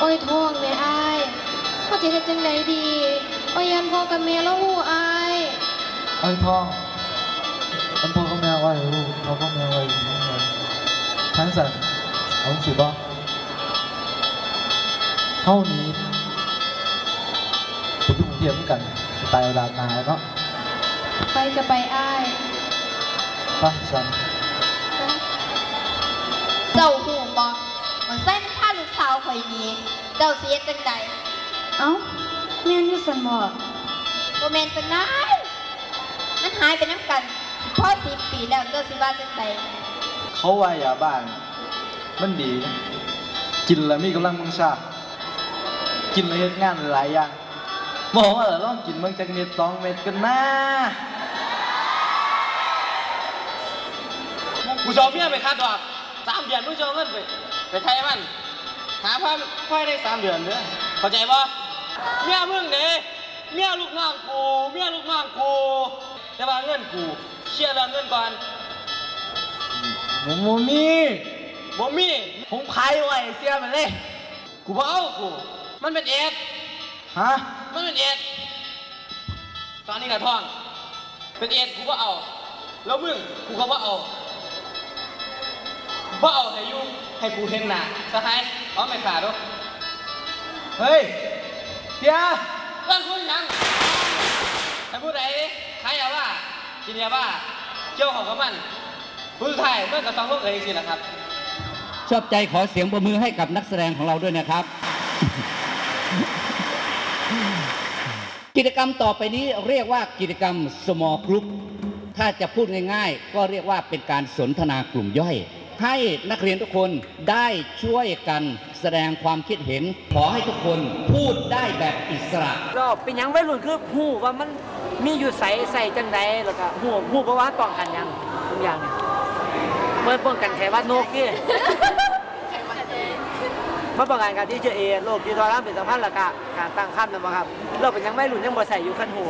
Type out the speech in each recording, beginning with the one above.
อ้อยท้องแม่อายเขาจะเฮ็ดจังไดดีอ้อยยันพ่อกับแม่แล้วหูอายอ้อยทองมันพ่อก็แม่ไว้ลูกเขาก็แม่ไว้ทั้งสันเอาสิบ่เท่านี้ไปดูเทียมกันตายเอาดาบนาเนาะไปก็ไปอายไปสันเจ้าหูบอกมันใส่มันฆ่าลูกสาวข่อยนี้เจ้าเสียจังใดเอ้าแม่นอยู่สันบ่บ่แม่นเป็นนายมันหายไปน้ำกันพ่อ10 ปีแล้วเจ้าสิว่าจังใดเขาว่ายาบ้านมันดีนะกินแล้วมีกำลังมังชากินแล้วเฮ็ดงานหลายอย่างมองว่าลองกินเมืองจากเม็ด2 เม็ดกันนะกูจะเอาเมียไปคัดดอก3 เดือนมึงจะเอาเงินไปไทยมันหาพ่อได้3 เดือนเด้อเข้าใจป่ะเมียมึงเด้เมียลูกน้องกูเมียลูกน้องกูแต่ว่าเงินกูเชื่อเรื่องเงินก่อนบ่มีบ่มีผมขายไว้เสียมันเลยกูบ่เอากูมันเป็นเอดฮะมันเป็นเอดตอนนี้กระท่องเป็นเอดกูบ่เอาแล้วมึงกูก็บ่เอาให้ยุ่งให้กูเห็นหน้าสหายเอาไม่ขาดหรอกเฮ้ยเสียเพื่อนคุณยังให้ผู้ใดขายยาบ้ากินยาบ้าเกี่ยวของกับมันผู้สุดท้ายเมื่อก็ต้องลงเองสินะครับชอบใจขอเสียงปรบมือให้กับนักแสดงของเราด้วยนะครับ กิจกรรมต่อไปนี้เรียกว่ากิจกรรม small group ถ้าจะพูดง่ายๆก็เรียกว่าเป็นการสนทนากลุ่มย่อยให้นักเรียนทุกคนได้ช่วยกันแสดงความคิดเห็นขอให้ทุกคนพูดได้แบบอิสระก็เป็นยังวัยรุ่นคือหูว่ามันมีอยู่ใส่จังใดแล้วก็หูเพราะว่าป้องกันยังทุกอย่างเนี่ยเมื่อป้องกันไขหวัดนกนี่เมื่อป้องกันการที่เจอโรคที่ทอร่างเป็นสำคัญแล้วก็การตั้งครรภ์นะครับเราเป็นยังวัยรุ่นยังบ่ใส่อยู่ขั้นหู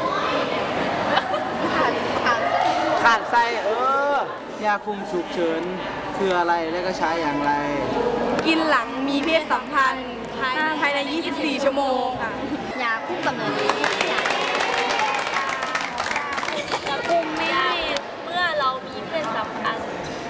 ขาดใส่ยาคุมฉุกเฉินคืออะไรและก็ใช้อย่างไรกินหลังมีเพศสัมพันธ์ภายใน24 ชั่วโมงค่ะยาคุมกำเนิดยาคุมไม่ให้เมื่อเรามีเพศสัมพันธ์